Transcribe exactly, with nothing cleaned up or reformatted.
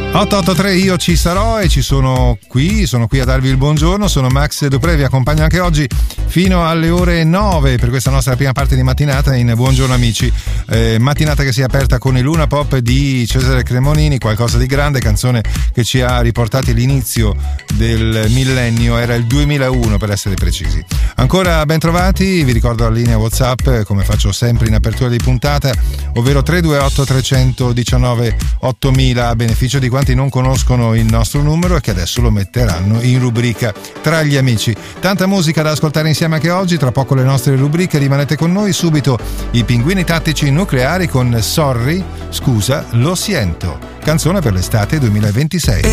otto otto tre io ci sarò e ci sono qui, sono qui a darvi il buongiorno, sono Max Dupré, vi accompagno anche oggi fino alle ore nove per questa nostra prima parte di mattinata in Buongiorno Amici, eh, mattinata che si è aperta con il Luna Pop di Cesare Cremonini, qualcosa di grande, canzone che ci ha riportati l'inizio del millennio, era il duemilauno per essere precisi. Ancora ben trovati, vi ricordo la linea WhatsApp come faccio sempre in apertura di puntata, ovvero tre due otto tre uno nove ottomila, a beneficio di quanti non conoscono il nostro numero e che adesso lo metteranno in rubrica tra gli amici. Tanta musica da ascoltare insieme anche oggi, tra poco le nostre rubriche, rimanete con noi. Subito i Pinguini Tattici Nucleari con Sorry, scusa, lo siento, canzone per l'estate duemilaventisei.